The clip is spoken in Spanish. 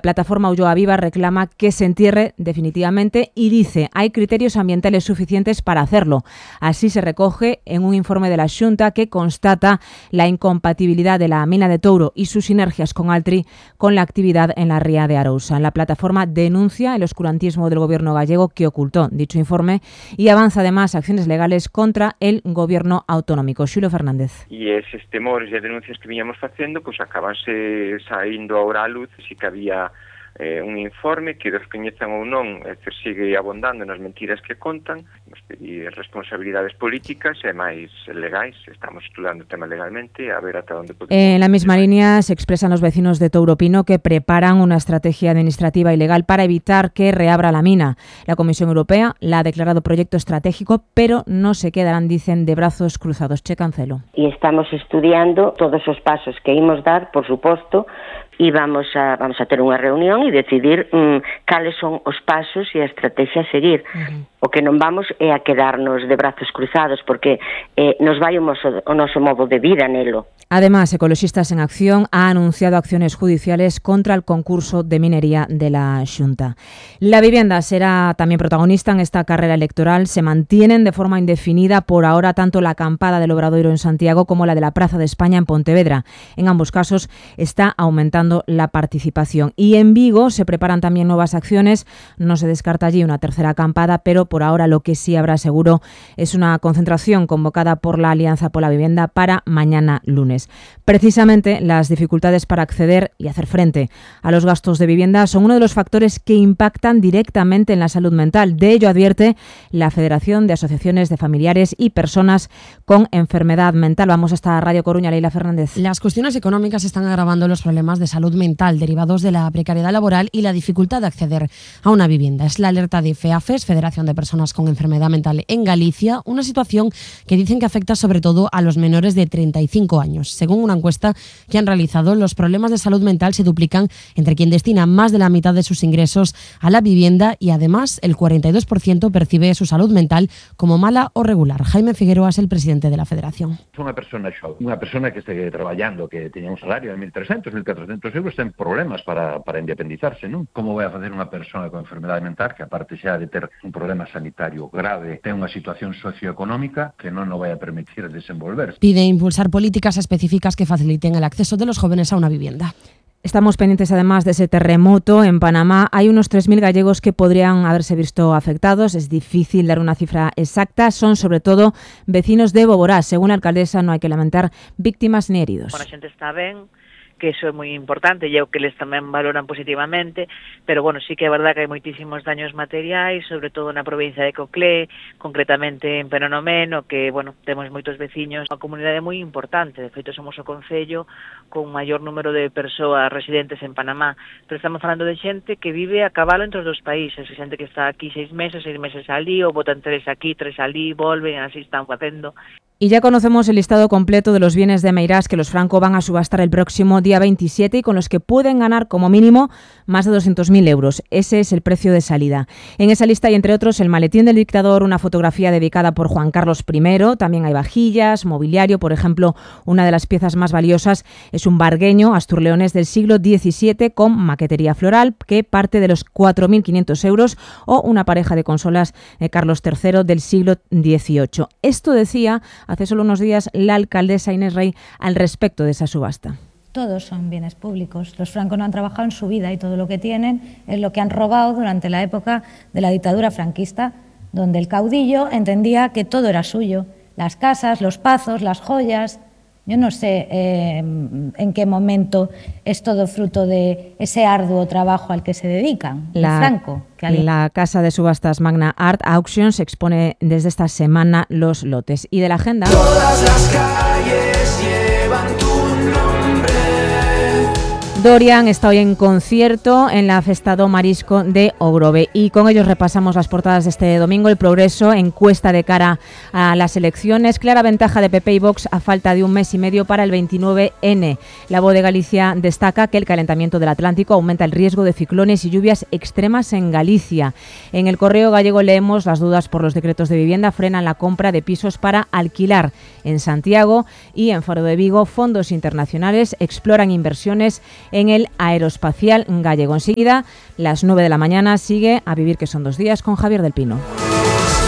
plataforma Ulloa Viva reclama que se entierre definitivamente y dice hay criterios ambientales suficientes para hacerlo. Así se recoge en un informe de la Xunta que constata la incompatibilidad de la mina de Touro y sus sinergias con Altri con la actividad en la ría de Arousa. La plataforma denuncia el oscurantismo del gobierno gallego que ocultó dicho informe y avanza además acciones legales contra el gobierno autonómico. Xulo Fernández. E eses temores e denuncias que viñamos facendo, pois acabanse saindo ahora á luz, si que había un informe que descoñezan ou non, sigue abondando nas mentiras que contan, nos pedir responsabilidades políticas e máis legais. Estamos estudando o tema legalmente a ver ata onde podemos. En la misma línea se expresan los vecinos de Touro Pino que preparan una estrategia administrativa y legal para evitar que reabra la mina. La Comisión Europea la ha declarado proyecto estratégico, pero no se quedarán, dicen, de brazos cruzados. Che Cancelo. E estamos estudiando todos os pasos que imos dar, por suposto, e vamos a ter unha reunión e decidir cales son os pasos e a estrategia a seguir. O que non vamos é a quedarnos de brazos cruzados, porque nos vai o noso modo de vida nelo. Además, Ecologistas en Acción ha anunciado acciones judiciales contra el concurso de minería de la Xunta. La vivienda será también protagonista en esta carrera electoral. Se mantienen de forma indefinida por ahora tanto la acampada del Obradoiro en Santiago como la de la Praza de España en Pontevedra. En ambos casos está aumentando la participación. Y en Vigo se preparan también nuevas acciones. No se descarta allí una tercera acampada, pero por ahora lo que sí habrá seguro es una concentración convocada por la Alianza por la Vivienda para mañana lunes. Precisamente las dificultades para acceder y hacer frente a los gastos de vivienda son uno de los factores que impactan directamente en la salud mental. De ello advierte la Federación de Asociaciones de Familiares y Personas con Enfermedad Mental. Vamos hasta Radio Coruña, Leila Fernández. Las cuestiones económicas están agravando los problemas de salud mental derivados de la precariedad laboral y la dificultad de acceder a una vivienda. Es la alerta de FEAFES, Federación de Personas con Enfermedad Mental en Galicia, una situación que dicen que afecta sobre todo a los menores de 35 años. Según una encuesta que han realizado, los problemas de salud mental se duplican entre quien destina más de la mitad de sus ingresos a la vivienda y además el 42% percibe su salud mental como mala o regular. Jaime Figueroa es el presidente de la Federación. Unha persona xove, unha persona que este traballando, que teña un salario de 1.300, 1.400 euros, ten problemas para independizarse, non? Como vai a facer unha persona con enfermedade mental que aparte xa de ter un problema sanitario grave, ten unha situación socioeconómica que non nos vai a permitir desenvolverse? Pide impulsar políticas específicas que faciliten el acceso de los jóvenes a una vivienda. Estamos pendientes además de ese terremoto en Panamá. Hay unos 3.000 gallegos que podrían haberse visto afectados. Es difícil dar una cifra exacta. Son sobre todo vecinos de Boborá. Según la alcaldesa, no hay que lamentar víctimas ni heridos. Bueno, a xente está ben, que eso é moi importante e é o que eles tamén valoran positivamente, pero bueno, sí que é verdad que hai moitísimos daños materiais, sobre todo na provincia de Coclé, concretamente en Penonomeno, que, bueno, temos moitos veciños, unha comunidade moi importante, de feito somos o concello con maior número de persoas residentes en Panamá, pero estamos falando de xente que vive a cabalo entre os dos países, xente que está aquí 6 meses alí, ou botan 3 aquí, 3 alí, volven, así están facendo. Y ya conocemos el listado completo de los bienes de Meirás que los Franco van a subastar el próximo día 27 y con los que pueden ganar como mínimo más de 200.000 euros. Ese es el precio de salida. En esa lista hay, entre otros, el maletín del dictador, una fotografía dedicada por Juan Carlos I. También hay vajillas, mobiliario. Por ejemplo, una de las piezas más valiosas es un vargueño asturleonés del siglo XVII con maquetería floral que parte de los 4.500 euros o una pareja de consolas de Carlos III del siglo XVIII. Esto decía hace solo unos días la alcaldesa Inés Rey al respecto de esa subasta. Todos son bienes públicos. Los Franco no han trabajado en su vida y todo lo que tienen es lo que han robado durante la época de la dictadura franquista, donde el caudillo entendía que todo era suyo. Las casas, los pazos, las joyas. Yo no sé en qué momento es todo fruto de ese arduo trabajo al que se dedican. Franco. La casa de subastas Magna Art Auctions expone desde esta semana los lotes. Y de la agenda... Todas las calles llevan tu nombre. Dorian está hoy en concierto en la Festa do Marisco de Ogrove y con ellos repasamos las portadas de este domingo. El Progreso, encuesta de cara a las elecciones, clara ventaja de PP y Vox a falta de un mes y medio para el 29N. La Voz de Galicia destaca que el calentamiento del Atlántico aumenta el riesgo de ciclones y lluvias extremas en Galicia. En el Correo Gallego leemos las dudas por los decretos de vivienda frenan la compra de pisos para alquilar. En Santiago y en Faro de Vigo, fondos internacionales exploran inversiones en el Aeroespacial Gallego. Enseguida, las 9 de la mañana, sigue A Vivir, que son 2 días, con Javier del Pino.